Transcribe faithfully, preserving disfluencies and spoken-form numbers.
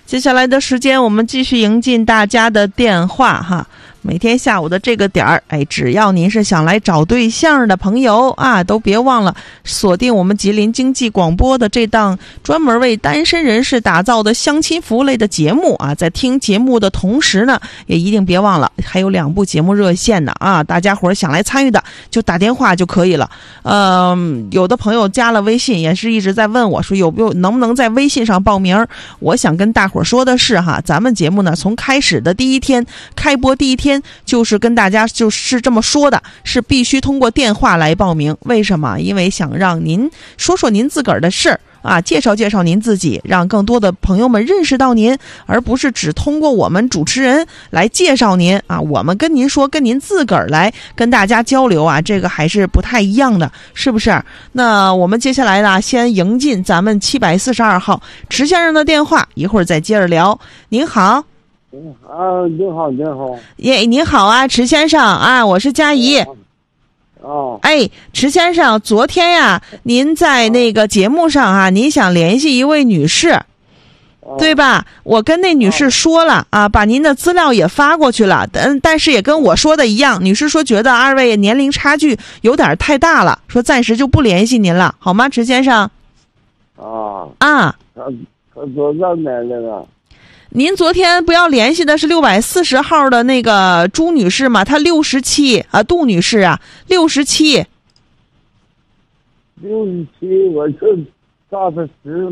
接下来的时间我们继续迎进大家的电话哈。每天下午的这个点儿，哎，只要您是想来找对象的朋友啊，都别忘了锁定我们吉林经济广播的这档专门为单身人士打造的相亲服务类的节目啊。在听节目的同时呢，也一定别忘了还有两部节目热线呢啊，大家伙儿想来参与的就打电话就可以了。呃，有的朋友加了微信，也是一直在问我说有没有能不能在微信上报名。我想跟大伙儿说的是哈，咱们节目呢从开始的第一天开播第一天就是跟大家就是这么说的，是必须通过电话来报名。为什么？因为想让您说说您自个儿的事儿啊，介绍介绍您自己，让更多的朋友们认识到您，而不是只通过我们主持人来介绍您啊。我们跟您说，跟您自个儿来跟大家交流啊，这个还是不太一样的，是不是？那我们接下来呢，先迎进咱们七百四十二号池先生的电话，一会儿再接着聊。您好。 啊，你好，你好。 耶，您好啊，池先生啊，我是佳怡。 哦。 哎，池先生，昨天呀，您在那个节目上啊，您想联系一位女士，对吧？我跟那女士说了啊，把您的资料也发过去了，但但是也跟我说的一样，女士说觉得二位年龄差距有点太大了，说暂时就不联系您了，好吗，池先生？ 啊啊， 他他多大年龄啊？ 您昨天不要联系的是六百四十号的那个朱女士吗？她六十七啊，杜女士啊，六十七。 六十七，我就大她十